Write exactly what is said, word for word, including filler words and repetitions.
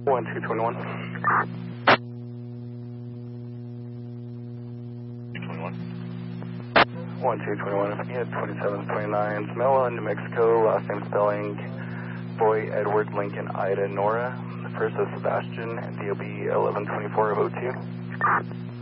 one two twenty-one. twenty-one. one two twenty-one. Yeah, twenty-seven twenty-nine. Samela, New Mexico. Last name spelling Boy, Edward, Lincoln, Ida, Nora. The first is Sebastian. D O B eleven twenty-four oh two.